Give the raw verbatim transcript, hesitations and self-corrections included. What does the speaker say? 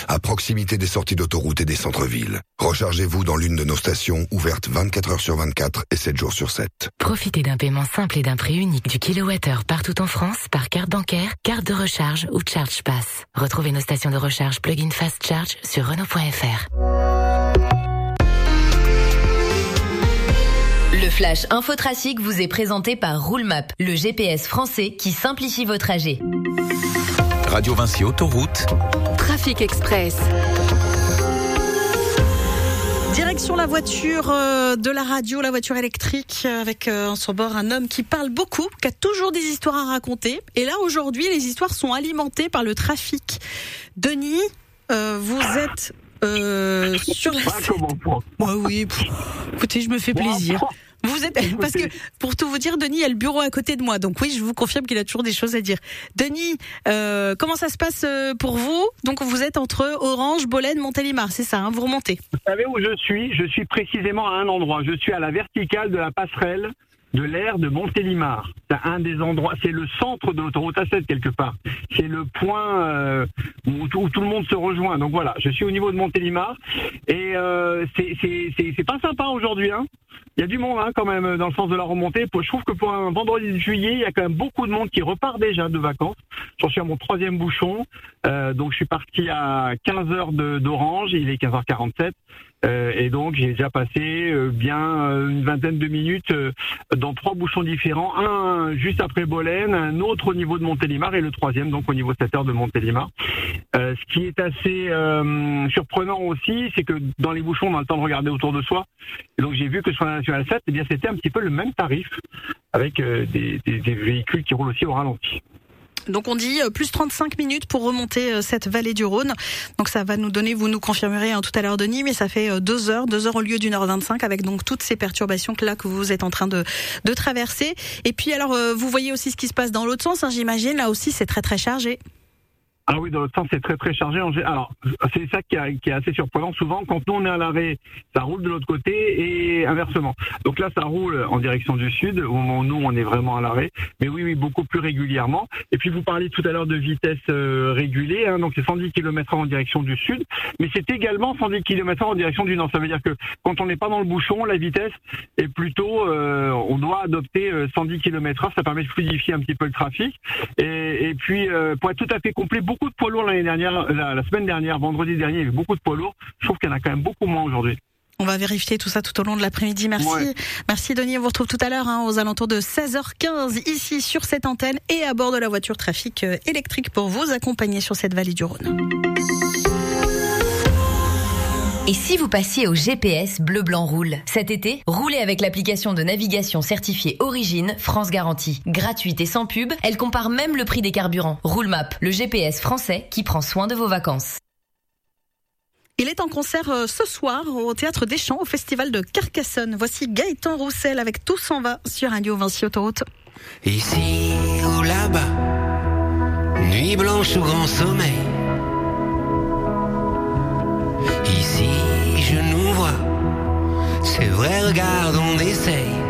à proximité des sorties d'autoroute et des centres-villes. Rechargez-vous dans l'une de nos stations ouvertes vingt-quatre heures sur vingt-quatre et sept jours sur sept. Profitez d'un paiement simple et d'un prix unique du kilowattheure partout en France par carte bancaire, carte de recharge ou Charge Pass. Retrouvez nos stations de recharge plug-in Fast Charge sur Renault point F R. Le Flash Infotrafic vous est présenté par Roulemap, le G P S français qui simplifie vos trajets. Radio Vinci Autoroute. Trafic Express. Direction la voiture euh, de la radio, la voiture électrique, avec euh, sur bord un homme qui parle beaucoup, qui a toujours des histoires à raconter. Et là, aujourd'hui, les histoires sont alimentées par le trafic. Denis, euh, vous êtes euh, sur la... Ouais, oui, pff, écoutez, je me fais plaisir. Vous êtes, parce que, pour tout vous dire, Denis, il y a le bureau à côté de moi. Donc oui, je vous confirme qu'il a toujours des choses à dire. Denis, euh, comment ça se passe pour vous? Donc vous êtes entre Orange, Bolène, Montélimar, c'est ça, hein, vous remontez. Vous savez où je suis? Je suis précisément à un endroit. Je suis à la verticale de la passerelle de l'aire de Montélimar. C'est un des endroits, c'est le centre de l'autoroute A sept quelque part. C'est le point euh, où, tout, où tout le monde se rejoint. Donc voilà, je suis au niveau de Montélimar et euh, c'est, c'est, c'est, c'est pas sympa aujourd'hui, hein. Il y a du monde hein, quand même dans le sens de la remontée. Je trouve que pour un vendredi de juillet, il y a quand même beaucoup de monde qui repart déjà de vacances. J'en suis à mon troisième bouchon. Euh, donc je suis parti à quinze heures de, d'Orange, il est quinze heures quarante-sept. Euh, et donc j'ai déjà passé euh, bien euh, une vingtaine de minutes euh, dans trois bouchons différents. Un juste après Bolène, un autre au niveau de Montélimar et le troisième donc au niveau sept heures de Montélimar. Euh, ce qui est assez euh, surprenant aussi, c'est que dans les bouchons, on a le temps de regarder autour de soi. Et donc j'ai vu que sur la nationale sept, eh bien c'était un petit peu le même tarif avec euh, des, des, des véhicules qui roulent aussi au ralenti. Donc on dit euh, plus trente-cinq minutes pour remonter euh, cette vallée du Rhône. Donc ça va nous donner, vous nous confirmerez hein, tout à l'heure Denis, mais ça fait euh, deux heures, deux heures au lieu d'une heure vingt-cinq avec donc toutes ces perturbations que là que vous êtes en train de, de traverser. Et puis alors euh, vous voyez aussi ce qui se passe dans l'autre sens, hein, j'imagine, là aussi c'est très très chargé. Ah oui, dans l'autre sens, c'est très très chargé. Alors, c'est ça qui, a, qui est assez surprenant. Souvent, quand nous on est à l'arrêt, ça roule de l'autre côté et inversement. Donc là, ça roule en direction du sud, au moment où nous on est vraiment à l'arrêt. Mais oui, oui, beaucoup plus régulièrement. Et puis vous parliez tout à l'heure de vitesse euh, régulée, hein, donc c'est cent dix kilomètres heure en direction du sud, mais c'est également cent dix kilomètres heure en direction du nord. Ça veut dire que quand on n'est pas dans le bouchon, la vitesse est plutôt, euh, on doit adopter euh, cent dix kilomètres heure. Ça permet de fluidifier un petit peu le trafic. Et, et puis, euh, pour être tout à fait complet, beaucoup Beaucoup de poids lourds l'année dernière, la, la semaine dernière, vendredi dernier, il y avait beaucoup de poids lourds. Je trouve qu'il y en a quand même beaucoup moins aujourd'hui. On va vérifier tout ça tout au long de l'après-midi. Merci. Ouais. Merci Denis. On vous retrouve tout à l'heure hein, aux alentours de seize heures quinze ici sur cette antenne et à bord de la voiture trafic électrique pour vous accompagner sur cette vallée du Rhône. Et si vous passiez au G P S Bleu Blanc Roule? Cet été, roulez avec l'application de navigation certifiée Origine France Garantie. Gratuite et sans pub, elle compare même le prix des carburants. Roulemap, le G P S français qui prend soin de vos vacances. Il est en concert euh, ce soir au Théâtre des Champs, au Festival de Carcassonne. Voici Gaëtan Roussel avec Tout s'en va sur Radio Vinci Autoroute. Ici ou là-bas, nuit blanche ou grand sommeil. Ici je nous vois, c'est vrai, regarde, on essaye.